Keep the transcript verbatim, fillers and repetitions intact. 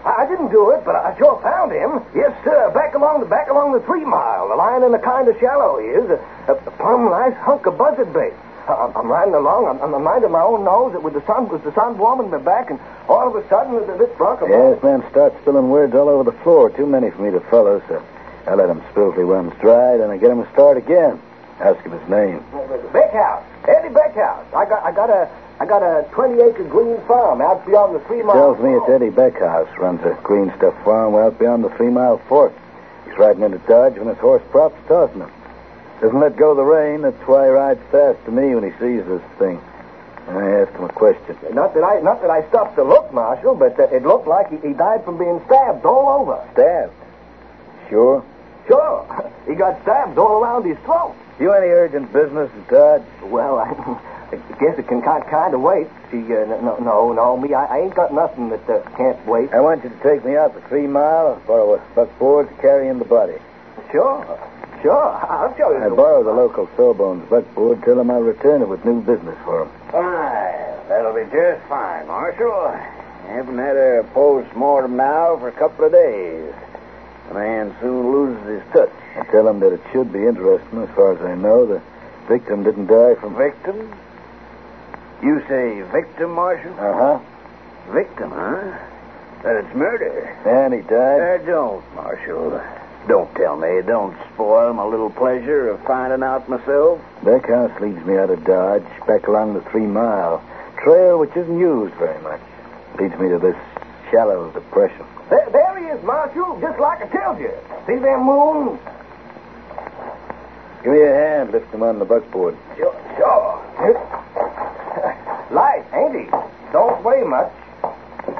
I didn't do it, but I sure found him. Yes, sir. Back along the back along the three mile. The lying in the kind of shallow he is. A, a plumb nice hunk of buzzard bait. I, I'm riding along. I'm, I'm minding my own nose. With the sun, with the sun warming me back, and all of a sudden, this bronco. Yes, man, start spilling words all over the floor. Too many for me to follow, so I let him spill till he runs dry, then I get him to start again. Ask him his name. Beckhouse. Eddie Beckhouse. I got, I got a. I got a twenty-acre green farm out beyond the three mile. Tells me it's Eddie Beckhouse runs a green stuff farm out beyond the three-mile fork. He's riding into Dodge when his horse props tossing him. Doesn't let go of the rein. That's why he rides fast to me when he sees this thing. And I asked him a question. Not that I, not that I stopped to look, Marshal, but uh, it looked like he, he died from being stabbed all over. Stabbed? Sure? Sure. He got stabbed all around his throat. You any urgent business at Dodge? Well, I. I guess it can kind of wait. She, uh, no, no, no, me, I, I ain't got nothing that uh, can't wait. I want you to take me out for three mile, borrow a buckboard to carry in the body. Sure, sure, I'll show you. I borrow the local Sawbones buckboard, tell him I'll return it with new business for him. Fine, that'll be just fine, Marshal. I haven't had a post-mortem now for a couple of days. The man soon loses his touch. I tell him that it should be interesting. As far as I know, the victim didn't die from... Victim? You say victim, Marshal? Uh-huh. Victim, huh? That it's murder. And he died? Uh, don't, Marshal. Don't tell me. Don't spoil my little pleasure of finding out myself. Beckhouse leads me out of Dodge, back along the three-mile trail, which isn't used very much. Leads me to this shallow depression. There, there he is, Marshal, just like I told you. See them moons? Give me a hand. Lift him on the buckboard. Sure, sure. Light, ain't he? Don't weigh much.